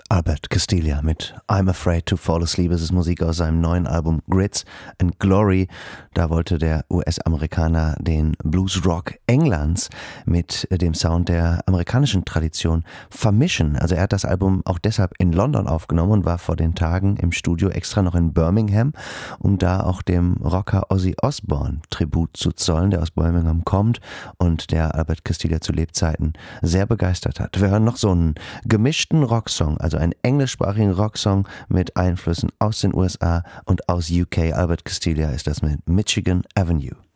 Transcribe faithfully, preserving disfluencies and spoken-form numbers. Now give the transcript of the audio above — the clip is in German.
Albert Castiglia mit I'm Afraid to Fall Asleep. Es ist Musik aus seinem neuen Album Grits and Glory. Da wollte der U S-Amerikaner den Bluesrock Englands mit dem Sound der amerikanischen Tradition vermischen. Also er hat das Album auch deshalb in London aufgenommen und war vor den Tagen im Studio extra noch in Birmingham, um da auch dem Rocker Ozzy Osbourne Tribut zu zollen, der aus Birmingham kommt und der Albert Castiglia zu Lebzeiten sehr begeistert hat. Wir hören noch so einen gemischten Rocksong, also einen englischsprachigen Rocksong mit Einflüssen aus den U S A und aus U K. Albert Castiglia ist das mit Michigan Avenue.